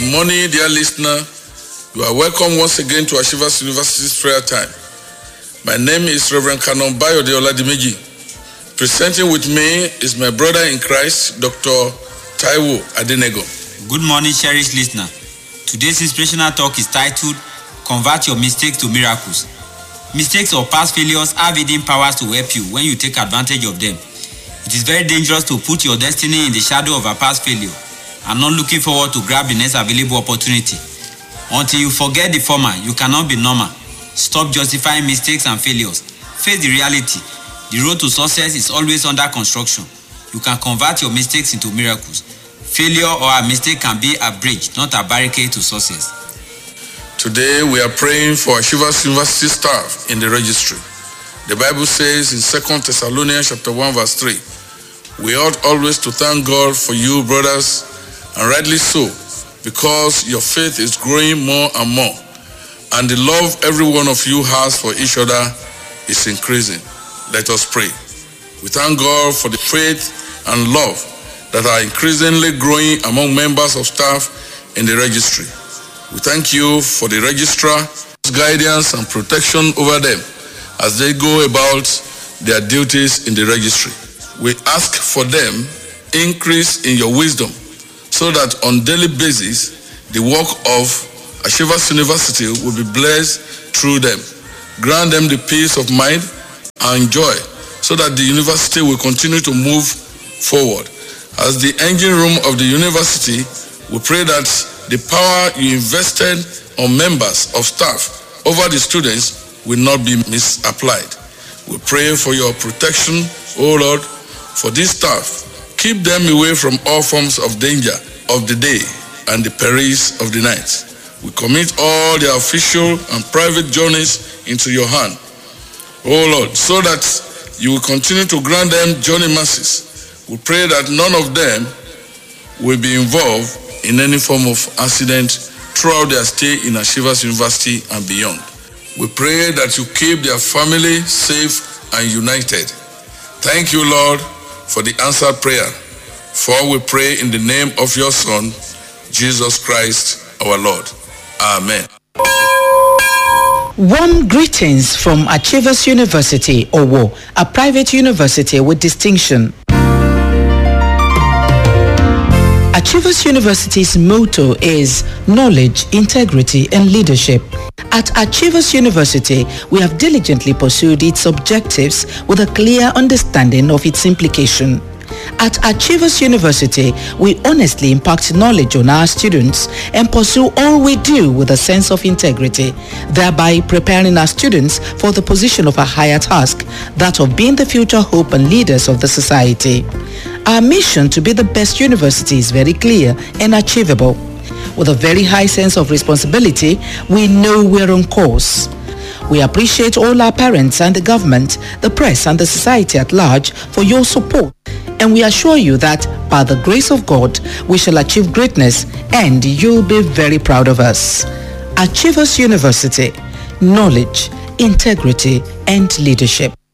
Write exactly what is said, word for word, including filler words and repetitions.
Good morning, dear listener. You are welcome once again to Achievers University's prayer time. My name is Reverend Canon Bayode Oladimeji. Presenting with me is my brother in Christ, Doctor Taiwo Adenego. Good morning, cherished listener. Today's inspirational talk is titled, Convert Your Mistakes to Miracles. Mistakes or past failures have hidden powers to help you when you take advantage of them. It is very dangerous to put your destiny in the shadow of a past failure and not looking forward to grab the next available opportunity. Until you forget the former, you cannot be normal. Stop justifying mistakes and failures. Face the reality. The road to success is always under construction. You can convert your mistakes into miracles. Failure or a mistake can be a bridge, not a barricade to success. Today we are praying for Achievers University staff in the registry. The Bible says in Second Thessalonians chapter one verse three, we ought always to thank God for you, brothers, and rightly so, because your faith is growing more and more, and the love every one of you has for each other is increasing. Let us pray. We thank God for the faith and love that are increasingly growing among members of staff in the registry. We thank you for the registrar's guidance and protection over them as they go about their duties in the registry. We ask for them increase in your wisdom so that on daily basis the work of Achievers University will be blessed through them. Grant them the peace of mind and joy so that the university will continue to move forward. As the engine room of the university, we pray that the power you invested on members of staff over the students will not be misapplied. We pray for your protection, O Lord, for this staff. Keep them away from all forms of danger of the day and the perils of the night. We commit all their official and private journeys into your hand, O Lord, so that you will continue to grant them journey mercies. We pray that none of them will be involved in any form of accident throughout their stay in Achievers University and beyond. We pray that you keep their family safe and united. Thank you, Lord, for the answered prayer. For we pray in the name of your Son, Jesus Christ, our Lord. Amen. Warm greetings from Achievers University, Owo, a private university with distinction. Achievers University's motto is knowledge, integrity, and leadership. At Achievers University, we have diligently pursued its objectives with a clear understanding of its implication. At Achievers University, we honestly impact knowledge on our students and pursue all we do with a sense of integrity, thereby preparing our students for the position of a higher task, that of being the future hope and leaders of the society. Our mission to be the best university is very clear and achievable. With a very high sense of responsibility, we know we're on course. We appreciate all our parents and the government, the press and the society at large for your support. And we assure you that, by the grace of God, we shall achieve greatness and you'll be very proud of us. Achievers University, knowledge, integrity, and leadership.